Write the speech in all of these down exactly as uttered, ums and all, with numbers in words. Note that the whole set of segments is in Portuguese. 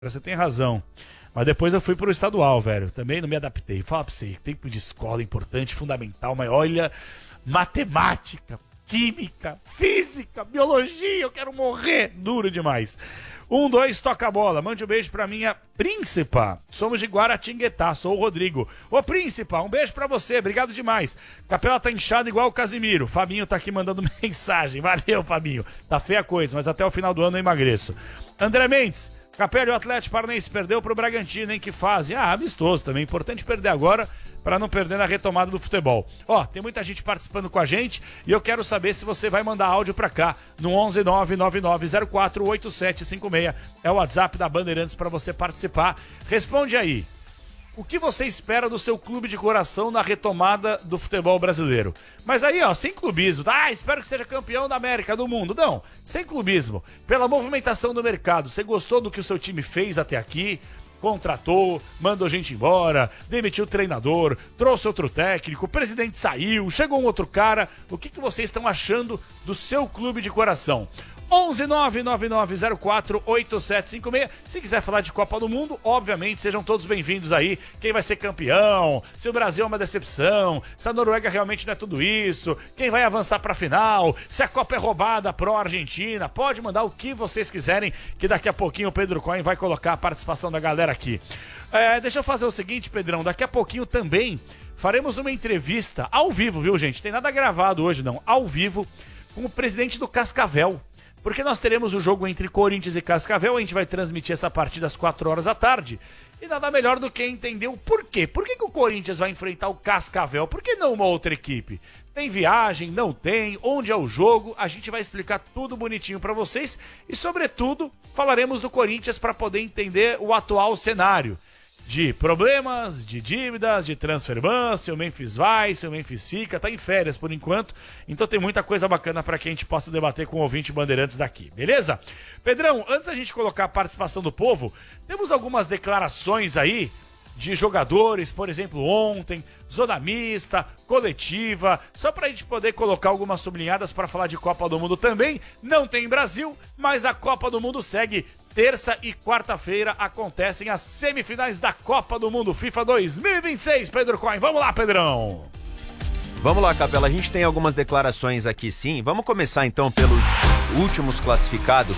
Você tem razão. Mas depois eu fui pro estadual, velho. Também não me adaptei. Fala pra você, tempo de escola importante, fundamental, mas olha, matemática, química, física, biologia, eu quero morrer. Duro demais. Um, dois, toca a bola. Mande um beijo pra minha príncipa. Somos de Guaratinguetá, sou o Rodrigo. Ô, príncipa, um beijo pra você, obrigado demais. Capela tá inchada igual o Casimiro. Fabinho tá aqui mandando mensagem. Valeu, Fabinho. Tá feia a coisa, mas até o final do ano eu emagreço. André Mendes. Capela, o Atlético Paranaense perdeu pro Bragantino, hein? Que fase? Ah, amistoso também. Importante perder agora para não perder na retomada do futebol. Ó, tem muita gente participando com a gente e eu quero saber se você vai mandar áudio pra cá no onze nove nove nove zero quatro oito sete cinco seis. É o WhatsApp da Bandeirantes para você participar. Responde aí. O que você espera do seu clube de coração na retomada do futebol brasileiro? Mas aí, ó, sem clubismo. Ah, espero que seja campeão da América, do mundo. Não, sem clubismo. Pela movimentação do mercado, você gostou do que o seu time fez até aqui? Contratou, mandou gente embora, demitiu o treinador, trouxe outro técnico, o presidente saiu, chegou um outro cara. O que, que vocês estão achando do seu clube de coração? onze nove nove nove zero quatro oito sete cinco seis. Se quiser falar de Copa do Mundo, obviamente, sejam todos bem-vindos aí. Quem vai ser campeão, se o Brasil é uma decepção, se a Noruega realmente não é tudo isso, quem vai avançar pra final, se a Copa é roubada pró-Argentina, pode mandar o que vocês quiserem, que daqui a pouquinho o Pedro Cohen vai colocar a participação da galera aqui. É, deixa eu fazer o seguinte, Pedrão, daqui a pouquinho também faremos uma entrevista ao vivo, viu, gente? Tem nada gravado hoje, não, ao vivo, com o presidente do Cascavel. Porque nós teremos o jogo entre Corinthians e Cascavel, a gente vai transmitir essa partida às quatro horas da tarde. E nada melhor do que entender o porquê. Por que, que o Corinthians vai enfrentar o Cascavel? Por que não uma outra equipe? Tem viagem? Não tem? Onde é o jogo? A gente vai explicar tudo bonitinho pra vocês. E, sobretudo, falaremos do Corinthians para poder entender o atual cenário. De problemas, de dívidas, de transferban, se o Memphis vai, se o Memphis fica, tá em férias por enquanto, então tem muita coisa bacana para que a gente possa debater com o ouvinte Bandeirantes daqui, beleza? Pedrão, antes da gente colocar a participação do povo, temos algumas declarações aí de jogadores, por exemplo, ontem, zona mista, coletiva, só pra gente poder colocar algumas sublinhadas para falar de Copa do Mundo também. Não tem Brasil, mas a Copa do Mundo segue. Terça e quarta-feira acontecem as semifinais da Copa do Mundo FIFA dois mil e vinte e seis. Pedro Cohen, vamos lá, Pedrão! Vamos lá, Capela, a gente tem algumas declarações aqui sim. Vamos começar então pelos últimos classificados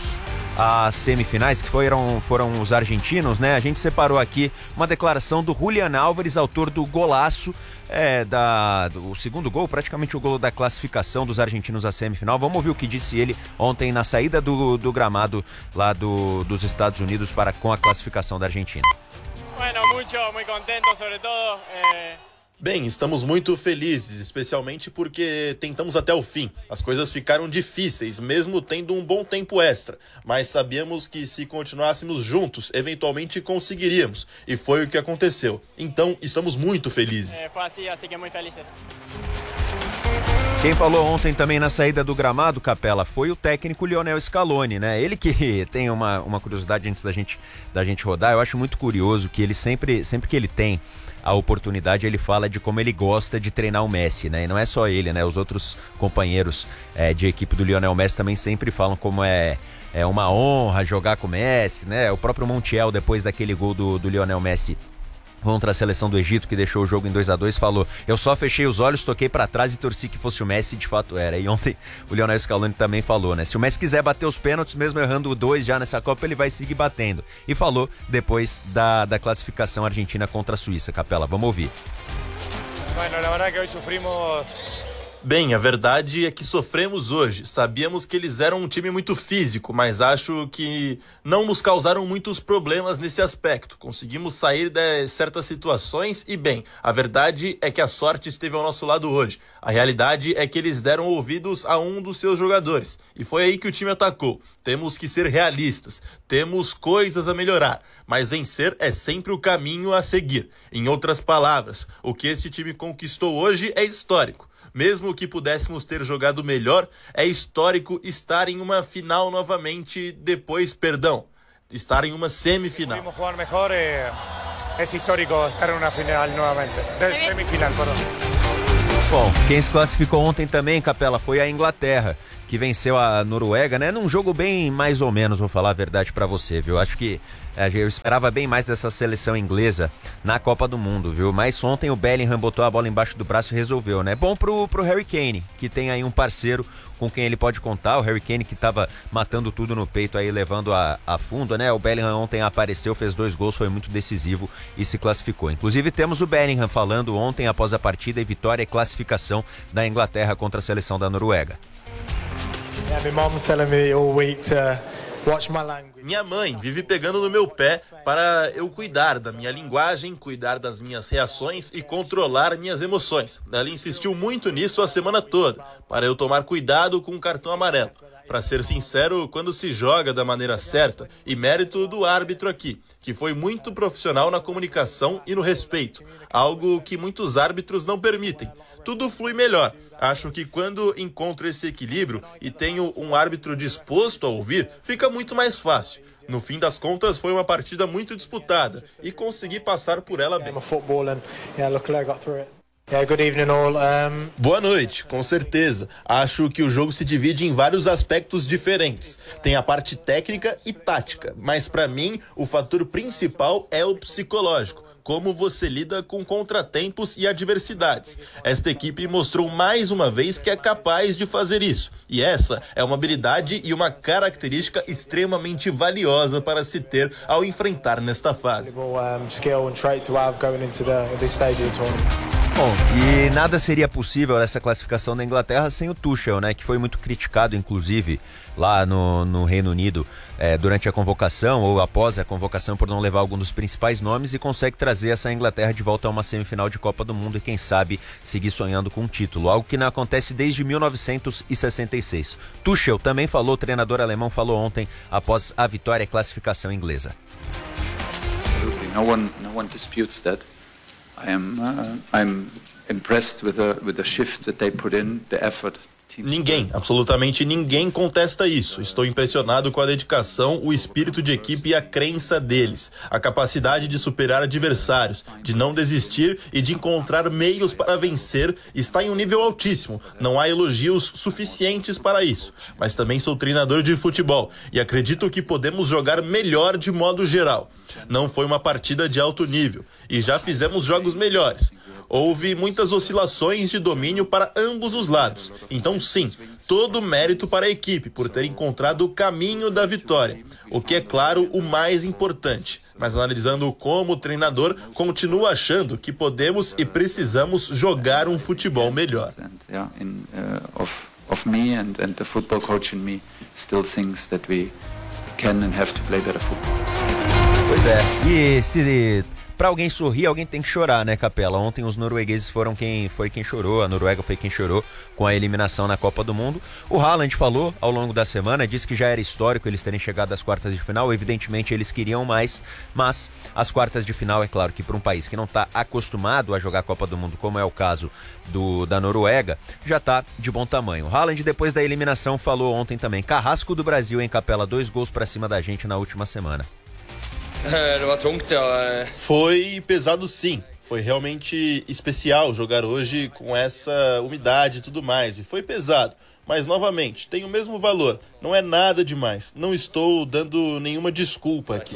às semifinais, que foram, foram os argentinos, né? A gente separou aqui uma declaração do Julián Álvares, autor do golaço, é, da, do, o segundo gol, praticamente o gol da classificação dos argentinos à semifinal. Vamos ouvir o que disse ele ontem na saída do, do gramado lá do, dos Estados Unidos para, com a classificação da Argentina. Bueno, muito, muito contento, sobre todo... Eh... Bem, estamos muito felizes, especialmente porque tentamos até o fim. As coisas ficaram difíceis, mesmo tendo um bom tempo extra, mas sabíamos que se continuássemos juntos, eventualmente conseguiríamos, e foi o que aconteceu. Então, estamos muito felizes. É, foi assim, assim que muito felizes. Quem falou ontem também na saída do gramado, Capela, foi o técnico Lionel Scaloni, né? Ele que tem uma, uma curiosidade antes da gente, da gente rodar, eu acho muito curioso que ele sempre, sempre que ele tem a oportunidade, ele fala de como ele gosta de treinar o Messi, né? E não é só ele, né? Os outros companheiros é, de equipe do Lionel Messi também sempre falam como é, é uma honra jogar com o Messi, né? O próprio Montiel, depois daquele gol do, do Lionel Messi contra a seleção do Egito, que deixou o jogo em dois a dois, falou: eu só fechei os olhos, toquei pra trás e torci que fosse o Messi, de fato era. E ontem o Lionel Scaloni também falou, né? Se o Messi quiser bater os pênaltis, mesmo errando dois já nessa Copa, ele vai seguir batendo. E falou depois da, da classificação argentina contra a Suíça. Capela, vamos ouvir. Bueno, la verdad que hoy sufrimos... Bem, a verdade é que sofremos hoje. Sabíamos que eles eram um time muito físico, mas acho que não nos causaram muitos problemas nesse aspecto. Conseguimos sair de certas situações e, bem, a verdade é que a sorte esteve ao nosso lado hoje. A realidade é que eles deram ouvidos a um dos seus jogadores e foi aí que o time atacou. Temos que ser realistas, temos coisas a melhorar, mas vencer é sempre o caminho a seguir. Em outras palavras, o que esse time conquistou hoje é histórico. Mesmo que pudéssemos ter jogado melhor, é histórico estar em uma final novamente depois, perdão, estar em uma semifinal. Pudimos jugar mejor, é, é histórico estar em uma final novamente, de semifinal, perdão. Bom, quem se classificou ontem também, Capela, foi a Inglaterra, que que venceu a Noruega, né? Num jogo bem mais ou menos, vou falar a verdade pra você, viu? Acho que é, eu esperava bem mais dessa seleção inglesa na Copa do Mundo, viu? Mas ontem o Bellingham botou a bola embaixo do braço e resolveu, né? Bom pro, pro Harry Kane, que tem aí um parceiro com quem ele pode contar. O Harry Kane que tava matando tudo no peito aí, levando a, a fundo, né? O Bellingham ontem apareceu, fez dois gols, foi muito decisivo e se classificou. Inclusive temos o Bellingham falando ontem após a partida e vitória e classificação da Inglaterra contra a seleção da Noruega. Yeah, my mom's telling me all week to watch my language. Minha mãe vive pegando no meu pé para eu cuidar da minha linguagem, cuidar das minhas reações e controlar minhas emoções. Ela insistiu muito nisso a semana toda, para eu tomar cuidado com o cartão amarelo. Para ser sincero, quando se joga da maneira certa, e mérito do árbitro aqui, que foi muito profissional na comunicação e no respeito, algo que muitos árbitros não permitem. Tudo flui melhor. Acho que quando encontro esse equilíbrio e tenho um árbitro disposto a ouvir, fica muito mais fácil. No fim das contas, foi uma partida muito disputada e consegui passar por ela bem. Boa noite, com certeza. Acho que o jogo se divide em vários aspectos diferentes. Tem a parte técnica e tática, mas para mim o fator principal é o psicológico. Como você lida com contratempos e adversidades. Esta equipe mostrou mais uma vez que é capaz de fazer isso. E essa é uma habilidade e uma característica extremamente valiosa para se ter ao enfrentar nesta fase. Bom, e nada seria possível essa classificação da Inglaterra sem o Tuchel, né? Que foi muito criticado, inclusive, lá no, no Reino Unido, é, durante a convocação ou após a convocação por não levar algum dos principais nomes, e consegue trazer essa Inglaterra de volta a uma semifinal de Copa do Mundo e, quem sabe, seguir sonhando com um título, algo que não acontece desde mil novecentos e sessenta e seis. Tuchel também falou, o treinador alemão falou ontem após a vitória e classificação inglesa. No one, no one disputes that. I am, uh, I'm impressed with the with the shift that they put in, the effort. Ninguém, absolutamente ninguém contesta isso. Estou impressionado com a dedicação, o espírito de equipe e a crença deles. A capacidade de superar adversários, de não desistir e de encontrar meios para vencer está em um nível altíssimo. Não há elogios suficientes para isso. Mas também sou treinador de futebol e acredito que podemos jogar melhor de modo geral. Não foi uma partida de alto nível e já fizemos jogos melhores. Houve muitas oscilações de domínio para ambos os lados. Então, sim, todo mérito para a equipe por ter encontrado o caminho da vitória. O que é, claro, o mais importante. Mas analisando como treinador, continuo achando que podemos e precisamos jogar um futebol melhor. Pois é, e se... Pra alguém sorrir, alguém tem que chorar, né, Capela? Ontem os noruegueses foram quem foi quem chorou, a Noruega foi quem chorou com a eliminação na Copa do Mundo. O Haaland falou ao longo da semana, disse que já era histórico eles terem chegado às quartas de final, evidentemente eles queriam mais, mas as quartas de final, é claro que para um país que não está acostumado a jogar a Copa do Mundo, como é o caso do, da Noruega, já está de bom tamanho. O Haaland, depois da eliminação, falou ontem também: Carrasco do Brasil, em Capela, dois gols para cima da gente na última semana. Foi pesado, sim. Foi realmente especial jogar hoje com essa umidade e tudo mais. E foi pesado. Mas, novamente, tem o mesmo valor. Não é nada demais. Não estou dando nenhuma desculpa aqui.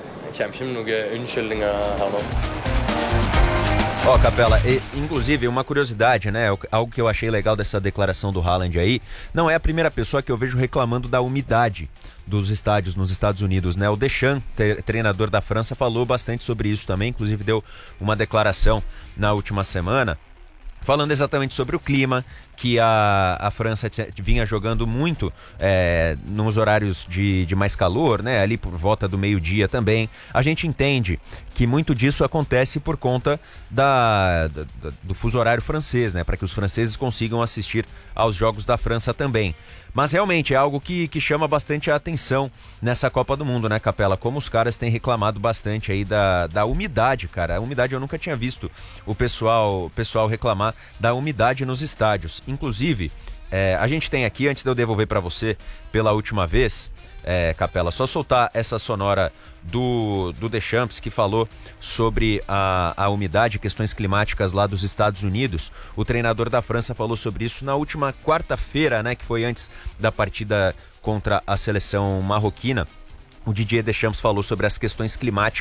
Ó, oh, Capela, e, inclusive, uma curiosidade, né? Algo que eu achei legal dessa declaração do Haaland aí, não é a primeira pessoa que eu vejo reclamando da umidade dos estádios nos Estados Unidos, né? O Deschamps, treinador da França, falou bastante sobre isso também, inclusive deu uma declaração na última semana, falando exatamente sobre o clima, que a, a França vinha jogando muito é, nos horários de, de mais calor, né? Ali por volta do meio-dia também. A gente entende que muito disso acontece por conta da, da, do fuso horário francês, né? Para que os franceses consigam assistir aos jogos da França também. Mas realmente é algo que, que chama bastante a atenção nessa Copa do Mundo, né, Capela? Como os caras têm reclamado bastante aí da, da umidade, cara. A umidade, eu nunca tinha visto o pessoal, o pessoal reclamar da umidade nos estádios. Inclusive, é, a gente tem aqui, antes de eu devolver para você pela última vez, é, Capela, só soltar essa sonora do, do Deschamps, que falou sobre a, a umidade, questões climáticas lá dos Estados Unidos. O treinador da França falou sobre isso na última quarta-feira, né, que foi antes da partida contra a seleção marroquina. O Didier Deschamps falou sobre as questões climáticas